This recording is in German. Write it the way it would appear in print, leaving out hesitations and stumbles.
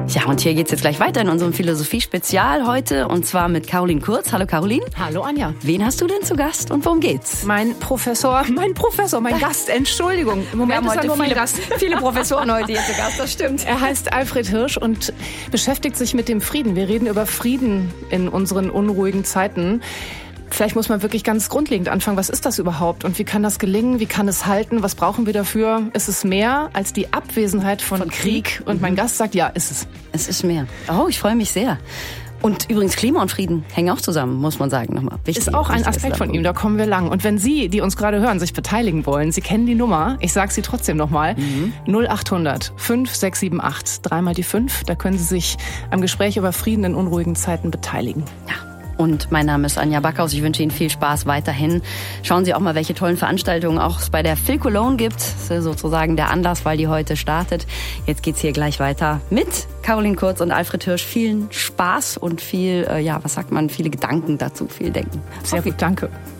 Ja, und hier geht's jetzt gleich weiter in unserem Philosophie-Spezial heute und zwar mit Caroline Kurz. Hallo Caroline. Hallo Anja. Wen hast du denn zu Gast und worum geht's? Mein Gast, Entschuldigung. Im Moment ist er nur mein Gast. Viele Professoren heute hier zu Gast, das stimmt. Er heißt Alfred Hirsch und beschäftigt sich mit dem Frieden. Wir reden über Frieden in unseren unruhigen Zeiten. Vielleicht muss man wirklich ganz grundlegend anfangen. Was ist das überhaupt? Und wie kann das gelingen? Wie kann es halten? Was brauchen wir dafür? Ist es mehr als die Abwesenheit von Krieg? Und mein Gast sagt, ja, ist es. Es ist mehr. Oh, ich freue mich sehr. Und übrigens, Klima und Frieden hängen auch zusammen, muss man sagen. Nochmal. Wichtig, ist auch ein Aspekt von ihm, da kommen wir lang. Und wenn Sie, die uns gerade hören, sich beteiligen wollen, Sie kennen die Nummer, ich sage sie trotzdem nochmal, 0800 5678, 3 mal die 5, da können Sie sich am Gespräch über Frieden in unruhigen Zeiten beteiligen. Ja. Und mein Name ist Anja Backhaus. Ich wünsche Ihnen viel Spaß weiterhin. Schauen Sie auch mal, welche tollen Veranstaltungen auch es bei der Phil Cologne gibt. Das ist sozusagen der Anlass, weil die heute startet. Jetzt geht's hier gleich weiter mit Caroline Kurz und Alfred Hirsch. Vielen Spaß und viele Gedanken dazu, viel Denken. Sehr gut, danke.